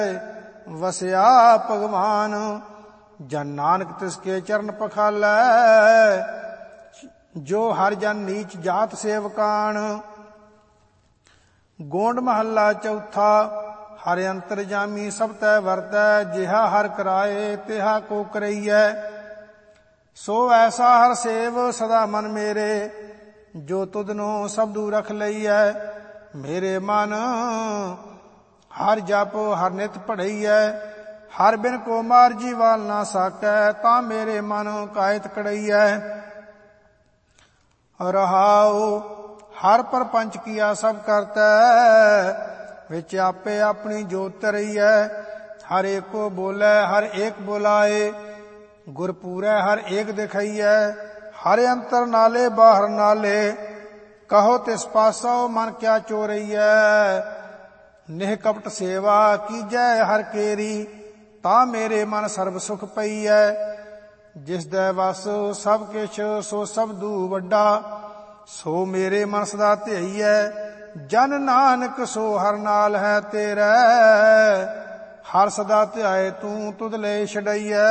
वसया भगवान। जन नानक तिसके चरण पखालै, जो हर जन नीच जात सेवकान। गोंड महला चौथा। हर अंतर जामी सब तै वरतै, जिहा हर कराए तिहा को करैयै। सो ऐसा हर सेव सदा मन मेरे, जो तुधनो सबदू रख लईयै। मेरे मन हर जप हर नित पढ़ईयै, हर बिन को मार जीवाल ना साकै, ता मेरे मन कायत कड़ईयै। रहाओ हर परपंच किया सब करतै, विच आपे अपनी जोत तरईयै। हर एक को बोलै हर एक बुलाए, गुरपूरै हर एक दिखईयै। हर अंतर नाले बाहर नाले, कहो तिस पासो मन क्या चोरईयै। निह कपट सेवा कीजै हर केरी, ता मेरे मन सर्ब सुख पईयै। जिस दै वस सब किछ सो सबदू वड्डा, सो मेरे मन सदा ध्यईयै। जन नानक सो हर नाल है तेरै, हर सदा ध्याए तू तुध ले छड़ईयै।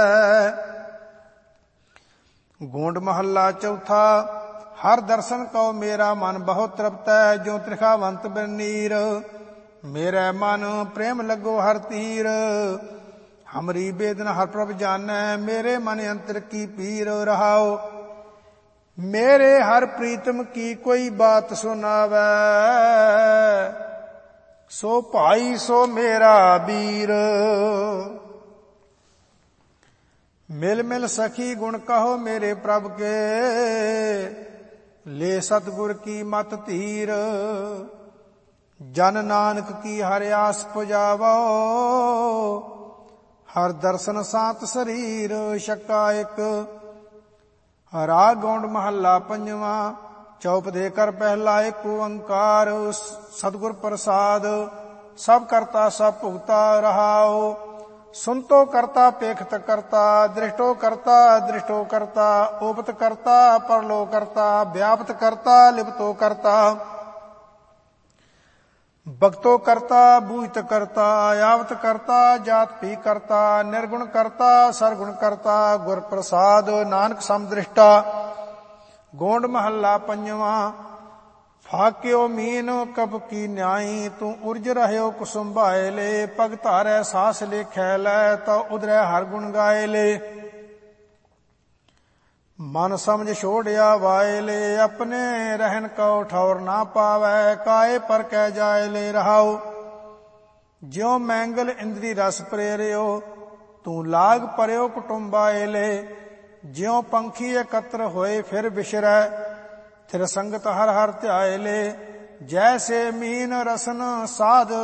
गोंड महला चौथा। हर दर्शन को मेरा मन बहुत तृप्तै, जो त्रिखावंत बिरनीर। मेरे मन प्रेम लगो हर तीर, हमरी बेदन हर प्रभ जानै। मेरे मन अंतर की पीर। रहाओ मेरे हर प्रीतम की कोई बात सुनावै, सो भाई सो मेरा वीर। मिल मिल सखी गुण कहो मेरे प्रभ के, ले सतगुर की मत धीर। जन नानक की हर आस पुजावो, हर दर्शन सात शरीर। शक्का एक। राग गौंड महला पंजवा। चौप देकर पहला एक ओंकार, सतगुर प्रसाद। सब करता सब भुगता। रहाओ सुनतो करता पेखत करता, दृष्टो करता दृष्टो करता। ओपत करता परलो करता, व्यापत करता लिपतो करता। भक्तो करता बूझत करता, यावत करता जात भी करता। निर्गुण करता सरगुण करता, गुर प्रसाद नानक समदृष्टा। गोंड महला पंजवा। फाक्यो मीन कब की न्याई, तू उर्ज रहयो कुसुम भाए ले। पग धारै सास लेखै लै, तो उधरै हर गुण गाए ले। मन समझ छोड़िया वाए ले, अपने रहन को ठौर ना पावै। काए पर कह जाए ले। रहाओ ज्यों मैंगल इंद्री रस प्रेरियो, तू लाग परयो कुटुंबाए ले। ज्यों पंखी एकत्र होए फिर बिसरै, थिर संगत हर हर ध्याए ले। जैसे मीन रसन साध